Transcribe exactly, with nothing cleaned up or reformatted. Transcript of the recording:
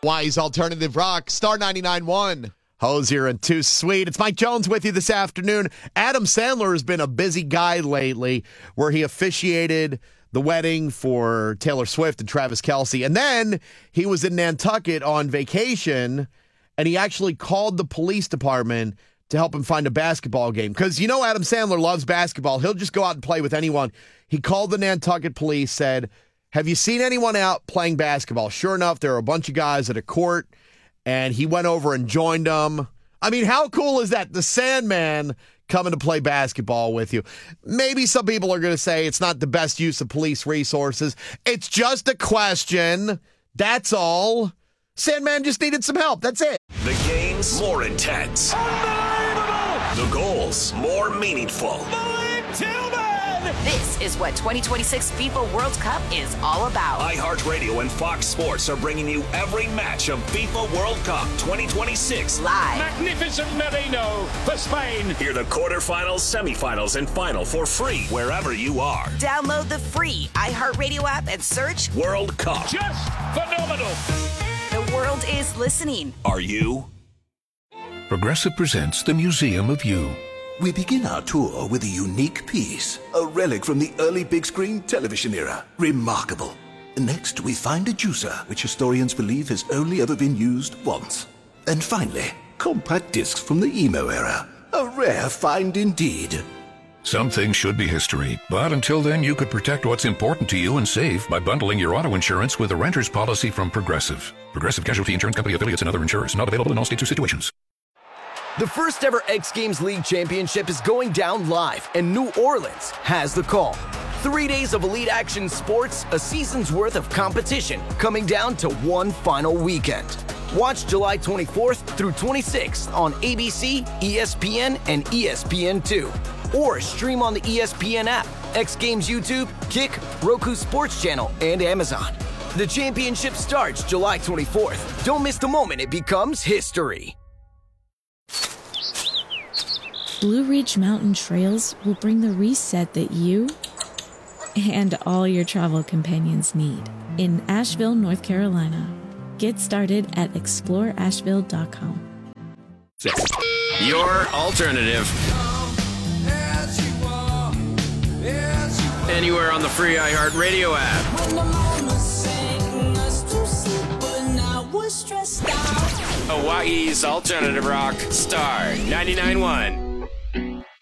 Wise Alternative Rock, Star ninety-nine point one. Hosier and Too Sweet. It's Mike Jones with you this afternoon. Adam Sandler has been a busy guy lately where he officiated the wedding for Taylor Swift and Travis Kelce. And then he was in Nantucket on vacation, and he actually called the police department to help him find a basketball game. Because you know Adam Sandler loves basketball. He'll just go out and play with anyone. He called the Nantucket police, said, have you seen anyone out playing basketball? Sure enough, there are a bunch of guys at a court, and he went over and joined them. I mean, how cool is that? The Sandman coming to play basketball with you. Maybe some people are going to say it's not the best use of police resources. It's just a question. That's all. Sandman just needed some help. That's it. The game's more intense. Unbelievable! The goals more meaningful. Malik Tillman! This is what twenty twenty-six FIFA World Cup is all about. iHeartRadio and Fox Sports are bringing you every match of FIFA World Cup twenty twenty-six live. Magnificent Merino for Spain. Hear the quarterfinals, semifinals, and final for free wherever you are. Download the free iHeartRadio app and search World Cup. Just phenomenal. The world is listening. Are you? Progressive presents The Museum of You. We begin our tour with a unique piece, a relic from the early big screen television era. Remarkable. Next, we find a juicer, which historians believe has only ever been used once. And finally, compact discs from the emo era. A rare find indeed. Some things should be history, but until then, you could protect what's important to you and save by bundling your auto insurance with a renter's policy from Progressive. Progressive Casualty Insurance Company affiliates and other insurers. Not available in all states or situations. The first ever X Games League Championship is going down live, and New Orleans has the call. Three days of elite action sports, a season's worth of competition, coming down to one final weekend. Watch July twenty-fourth through twenty-sixth on A B C, E S P N, and E S P N two. Or stream on the E S P N app, X Games YouTube, Kick, Roku Sports Channel, and Amazon. The championship starts July twenty-fourth. Don't miss the moment it becomes history. Blue Ridge Mountain Trails will bring the reset that you and all your travel companions need in Asheville, North Carolina. Get started at explore asheville dot com. Your alternative. Anywhere on the free iHeartRadio app. Hawaii's Alternative Rock, Star ninety-nine point one.